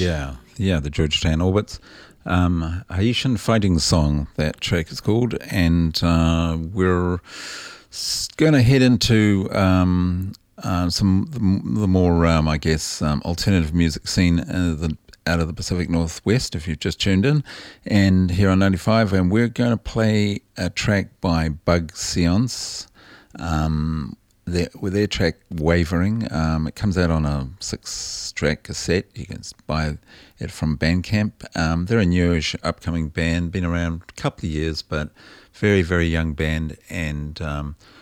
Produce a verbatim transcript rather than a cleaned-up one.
Yeah, yeah, the Georgetown Orbits. Um, Haitian Fighting Song, that track is called, and uh, we're going to head into um, uh, some the, the more, um, I guess, um, alternative music scene uh, the, out of the Pacific Northwest, if you've just tuned in, and here on ninety-five, and we're going to play a track by Bug Seance. Um, their, with their track Wavering. Um, it comes out on a six-track cassette. You can buy it from Bandcamp. Um, they're a newish upcoming band, been around a couple of years, but very, very young band, and um,